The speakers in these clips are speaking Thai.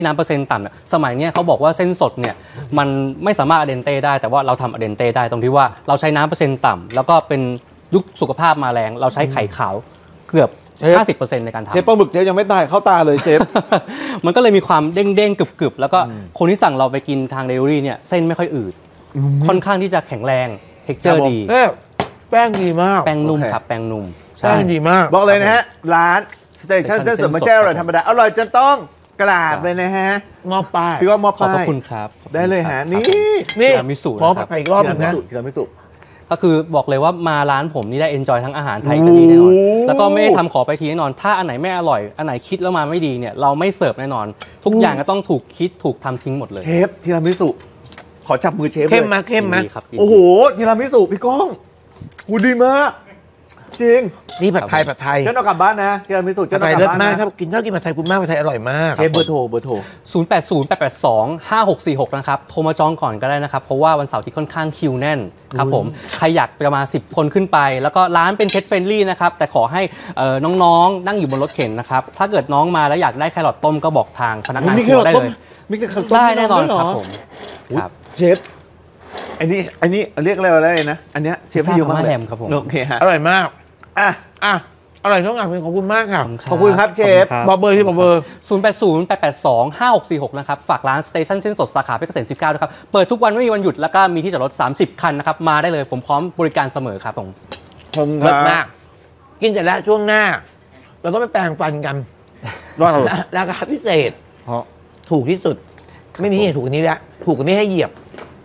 น้ำเปอร์เซ็นต์ต่ำสมัยนี้เขาบอกว่าเส้นสดเนี่ยมันไม่สามารถอะเดนเต้ได้แต่ว่าเราทำอะเดนเต้ได้ตรงที่ว่าเราใช้น้ำเปอร์เซ็นต์ต่ำแล้วก็เป็นยุคสุขภาพมาแรงเราใช้ไข่ขาวเกือบ 50% ในการทำเชฟปลาหมึกเชฟยังไม่ตายเข้าตาเลยเชฟมันก็เลยมีความเด้งๆกรึบๆแล้วก็คนที่สั่งเราไปกินทางเดลิเวอรี่เนี่ยเส้นไม่ค่อยอืดค่อนข้างที่จะแข็งแรงเท็กเจอร์ดีแป้งดีมากแป้งนุ่มครับแป้งนุ่มแป้งดีมากบอกเลยนะฮะร้านสเตชันเส้นสดไม่ใช่อร่อยธรรมดาอร่อยจนต้องกราบเลยนะฮะมอบป้ายพี่ก็มอบป้ายขอบพระคุณครับได้เลยฮะนี่ทีรามิสุมอบไปอีกรอบนึงนะทีรามิสุก็คือบอกเลยว่ามาร้านผมนี่ได้เอนจอยทั้งอาหารไทยกันดีแน่นอนแล้วก็ไม่ได้ทำขอไปทีแน่นอนถ้าอันไหนไม่อร่อยอันไหนคิดแล้วมาไม่ดีเนี่ยเราไม่เสิร์ฟแน่นอนทุกอย่างก็ต้องถูกคิดถูกทำทิ้งหมดเลยเชฟทีรามิสุขอจับมือเชฟเลยเข้มมาโอ้โหทีรามิสุพี่ก้องหูดีมากจริงนี่ผัดไทยเจ้าหน้ากลับบ้านนะทีรามิสุเจ้าหน้ากลับบ้านนะถ้ากินผัดไทยคุณมากผัดไทยอร่อยมากเชฟเบอร์โทร 0808825646นะครับโทรมาจองก่อนก็ได้นะครับเพราะว่าวันเสาร์ที่ค่อนข้างคิวแน่นครับผมใครอยากประมาณ10 คนขึ้นไปแล้วก็ร้านเป็นเพจเฟรนลี่นะครับแต่ขอให้น้องๆนั่งอยู่บนรถเข็นนะครับถ้าเกิดน้องมาแล้วอยากได้แครอทต้มก็บอกทางพนักงานได้เลยได้แน่นอนครับผมครับเชฟอันนี้เรียกอะไรนะอันเนี้ยเชฟให้เยอะมากเลยครับผมโอเคฮะอร่อยมากอร่อยทุกอย่างเป็นขอบคุณมากค่ะขอบคุณครับเชฟบอกเบอร์ที่บอกเบอร์ 0808825646นะครับฝากร้านสเตชันเส้นสดสาขาเพชรเกษม19นะครับเปิดทุกวันไม่มีวันหยุดแล้วก็มีที่จอดรถ30 คันนะครับมาได้เลยผมพร้อมบริการเสมอครับผมเลิศมากกินเสร็จแล้วช่วงหน้าเราต้องไปแปรงฟันกันราคาพิเศษถูกที่สุดไม่มีที่ไหนถูกกว่านี้แล้วถูกกว่านี้ให้เหยียบ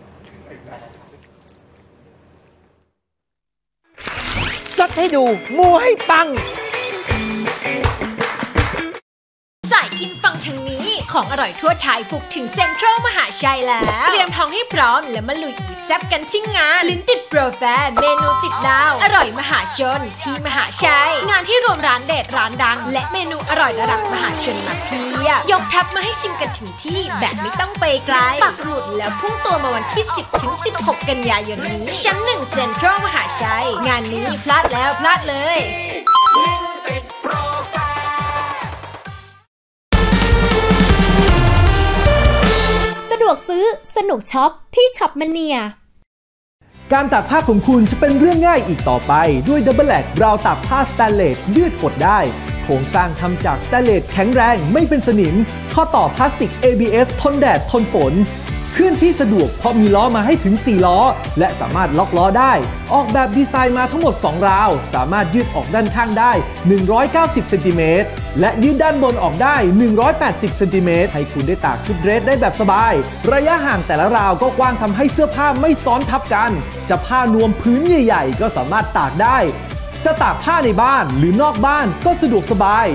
ซัดให้ดูมูให้ปังสายกินฟังทางนี้ของอร่อยทั่วไทยบุกถึงเซ็นทรัลมหาชัยแล้วเตรียมท้องให้พร้อมและมาลุยอีแซ่บกันที่งานลิ้นติดโปรแฟร์เมนูติดดาวอร่อยมหาชนที่มหาชัยงานที่รวมร้านเด็ดร้านดังและเมนูอร่อยระดับมหาชนมาเพียบยกทัพมาให้ชิมกันถึงที่แบบไม่ต้องไปไกลปักหมุดแล้วพุ่งตัวมาวันที่10 ถึง 16 กันยายนนี้ชั้น 1เซ็นทรัลมหาชัยงานนี้พลาดแล้วพลาดเลยสะดวกซื้อสนุกช็อปที่ช็อปมเนียการตากผ้าของคุณจะเป็นเรื่องง่ายอีกต่อไปด้วย Double Lac ราวตากผ้าสแตนเลสยืดหดได้โครงสร้างทำจากสแตนเลสแข็งแรงไม่เป็นสนิมข้อต่อพลาสติก ABS ทนแดดทนฝนเคลื่อนที่สะดวกเพราะมีล้อมาให้ถึง4ล้อและสามารถล็อกล้อได้ออกแบบดีไซน์มาทั้งหมด2ราวสามารถยืดออกด้านข้างได้190เซนติเมตรและยืดด้านบนออกได้180เซนติเมตรให้คุณได้ตากชุดเดรสได้แบบสบายระยะห่างแต่ละราวก็กว้างทำให้เสื้อผ้าไม่ซ้อนทับกันจะผ้านวมพื้นใหญ่ๆก็สามารถตากได้จะตากผ้าในบ้านหรือนอกบ้านก็สะดวกสบาย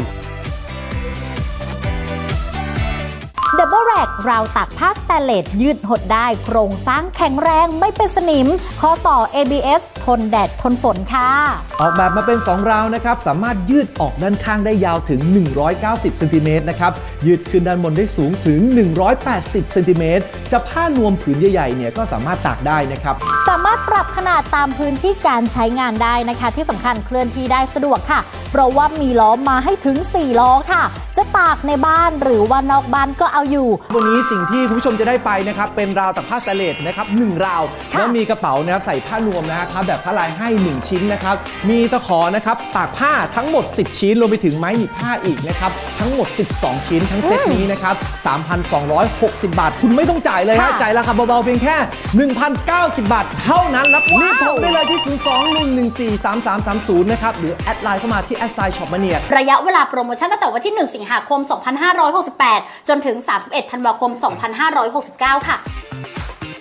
Double Rack ราวตากผ้าสแตนเลสยืดหดได้โครงสร้างแข็งแรงไม่เป็นสนิมข้อต่อ ABS ทนแดดทนฝนค่ะออกแบบมาเป็น2ราวนะครับสามารถยืดออกด้านข้างได้ยาวถึง190เซนติเมตรนะครับยืดขึ้นด้านบนได้สูงถึง180เซนติเมตรจะผ้านวมผืนใหญ่ๆเนี่ยก็สามารถตากได้นะครับสามารถปรับขนาดตามพื้นที่การใช้งานได้นะคะที่สำคัญเคลื่อนที่ได้สะดวกค่ะเพราะว่ามีล้อมาให้ถึง4ล้อค่ะจะตากในบ้านหรือว่านอกบ้านก็เอาอยู่วันนี้สิ่งที่คุณผู้ชมจะได้ไปนะครับเป็นราวตากผ้าสแตนเลสนะครับ1ราวแล้วมีกระเป๋านะครับใส่ผ้านวมนะครับแบบผ้าลายให้1ชิ้นนะครับมีตะขอนะครับตากผ้าทั้งหมด10ชิ้นรวมไปถึงไม้หนีบผ้าอีกนะครับทั้งหมด12ชิ้นทั้งเซตนี้นะครับ 3,260 บาทคุณไม่ต้องจ่ายเลยฮะจ่ายราคาเบาๆเพียงแค่ 1,090 บาทเท่านั้นรับรีบโทรได้เลยที่02-114-3330นะครับหรือแอดไลน์เข้ามาที่@shopmania ระยะเวลาโปรโมชั่นตั้งแต่วันที่1 สิงหาคม 2568 จนถึง 31 ธันวาคม 2569 ค่ะ